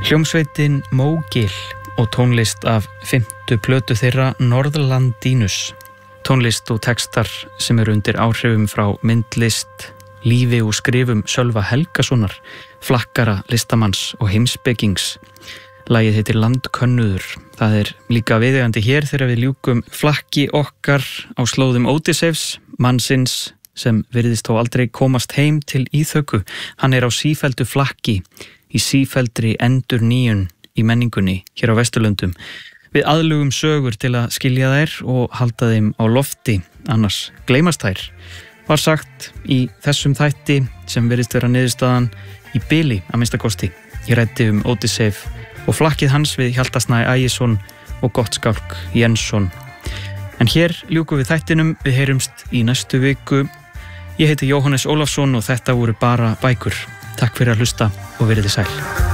Hljómsveitin Mógil og tónlist af 5. plötu þeirra Norðlandínus. Tónlist og textar sem eru undir áhrifum frá myndlist, lífi og skrifum Sölva Helgasonar, flakkara listamanns og heimspekings. Lagið heitir Landkönnuður. Það er líka viðeigandi hér þegar við ljúkum flakki okkar á slóðum Ódysseifs, mannsins sem virðist þó aldrei komast heim til Íþöku. Hann er á sífelldu flakki, í sífelldri endurnýjun í menningunni hér á Vesturlöndum. Við aðlugum sögur til að skilja þær og halda þeim á lofti, annars gleymast þær. Var sagt í þessum þætti sem virðist vera niðurstaðan í bili að minnsta kosti. Ég ræddi Ódysseif og flakkið hans við Hjalta Snæ Ægisson og Gottskálk Jensson. En hér ljúkum við þættinum, við heyrumst í næstu viku. Ég heiti Jóhannes Ólafsson og þetta voru bara bækur. Takk fyrir að hlusta og verið þið sæl.